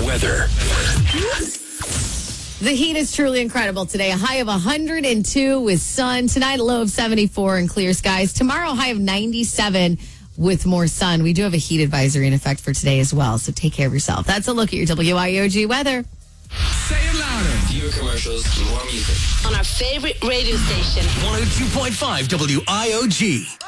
Weather. The heat is truly incredible today. A high of 102 with sun. Tonight, a low of 74 and clear skies. Tomorrow, a high of 97 with more sun. We do have a heat advisory in effect for today as well, so take care of yourself. That's a look at your WIOG weather. Say it louder. Fewer commercials, more music. On our favorite radio station. 102.5 WIOG.